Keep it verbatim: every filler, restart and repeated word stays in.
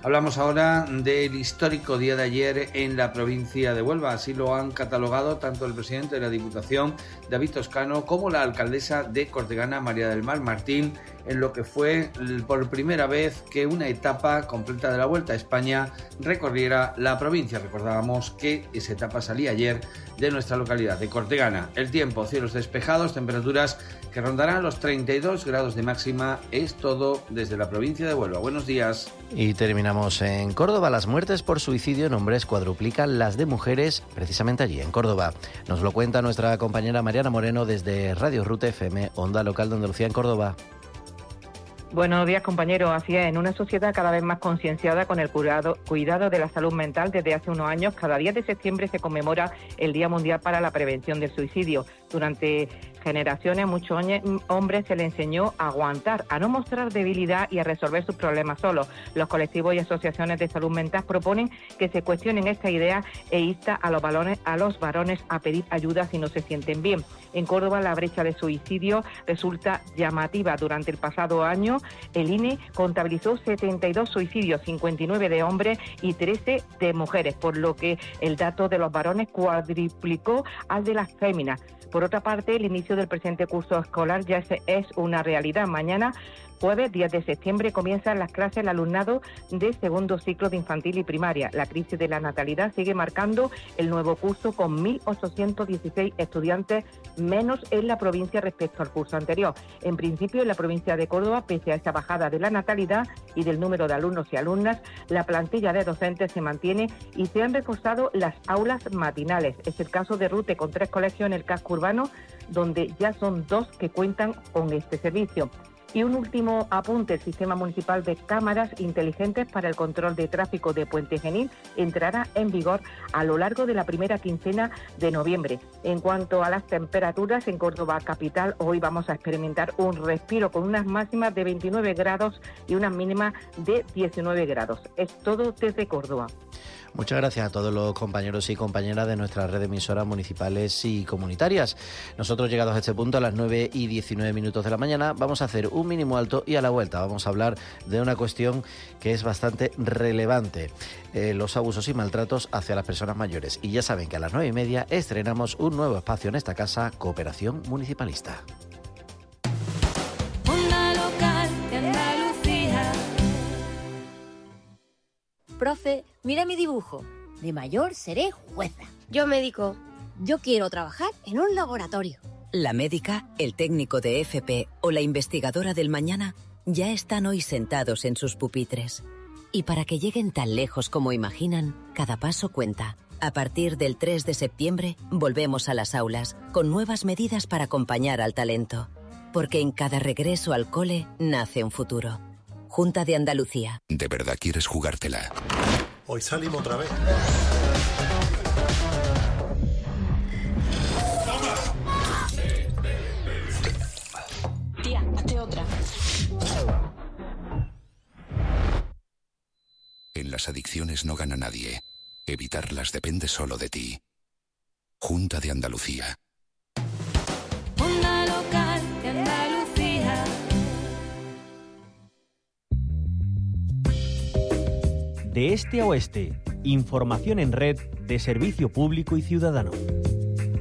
Hablamos ahora del histórico día de ayer en la provincia de Huelva. Así lo han catalogado tanto el presidente de la Diputación, David Toscano, como la alcaldesa de Cortegana, María del Mar Martín, en lo que fue por primera vez que una etapa completa de la Vuelta a España recorriera la provincia. Recordábamos que esa etapa salía ayer de nuestra localidad de Cortegana. El tiempo, cielos despejados, temperaturas que rondarán los treinta y dos grados de máxima. Es todo desde la provincia de Huelva. Buenos días. Y terminamos en Córdoba. Las muertes por suicidio en hombres cuadruplican las de mujeres, precisamente allí, en Córdoba. Nos lo cuenta nuestra compañera Mariana Moreno desde Radio Ruta F M, Onda Local de Andalucía en Córdoba. Buenos días, compañeros. Así es, en una sociedad cada vez más concienciada con el cuidado, cuidado de la salud mental, desde hace unos años, cada diez de septiembre se conmemora el Día Mundial para la Prevención del Suicidio. Durante generaciones, a muchos hombres se les enseñó a aguantar, a no mostrar debilidad y a resolver sus problemas solos. Los colectivos y asociaciones de salud mental proponen que se cuestionen esta idea e insta a los, balones, a los varones a pedir ayuda si no se sienten bien. En Córdoba, la brecha de suicidio resulta llamativa. Durante el pasado año, el I N E contabilizó setenta y dos suicidios, cincuenta y nueve de hombres y trece de mujeres, por lo que el dato de los varones cuadriplicó al de las féminas. Por otra parte, el inicio del presente curso escolar ya es una realidad. Mañana, jueves diez de septiembre, comienzan las clases del alumnado de segundo ciclo de infantil y primaria. La crisis de la natalidad sigue marcando el nuevo curso con mil ochocientos dieciséis estudiantes menos en la provincia respecto al curso anterior. En principio, en la provincia de Córdoba, pese a esta bajada de la natalidad y del número de alumnos y alumnas, la plantilla de docentes se mantiene y se han reforzado las aulas matinales. Es el caso de Rute, con tres colegios en el casco urbano, donde ya son dos que cuentan con este servicio. Y un último apunte: el sistema municipal de cámaras inteligentes para el control de tráfico de Puente Genil entrará en vigor a lo largo de la primera quincena de noviembre. En cuanto a las temperaturas, en Córdoba capital hoy vamos a experimentar un respiro con unas máximas de veintinueve grados y unas mínimas de diecinueve grados. Es todo desde Córdoba. Muchas gracias a todos los compañeros y compañeras de nuestra red de emisoras municipales y comunitarias. Nosotros, llegados a este punto, a las nueve y diecinueve minutos de la mañana, vamos a hacer un mínimo alto y a la vuelta vamos a hablar de una cuestión que es bastante relevante: eh, los abusos y maltratos hacia las personas mayores. Y ya saben que a las nueve y media estrenamos un nuevo espacio en esta casa, Cooperación Municipalista. Onda Local de Andalucía. Profe, mira mi dibujo. De mayor seré jueza. Yo médico. Yo quiero trabajar en un laboratorio. La médica, el técnico de F P o la investigadora del mañana ya están hoy sentados en sus pupitres. Y para que lleguen tan lejos como imaginan, cada paso cuenta. A partir del tres de septiembre, volvemos a las aulas, con nuevas medidas para acompañar al talento. Porque en cada regreso al cole nace un futuro. Junta de Andalucía. ¿De verdad quieres jugártela? Hoy salimos otra vez. Tía, hazte otra. En las adicciones no gana nadie. Evitarlas depende solo de ti. Junta de Andalucía. Onda Local de Andalucía. De este a oeste, información en red de servicio público y ciudadano.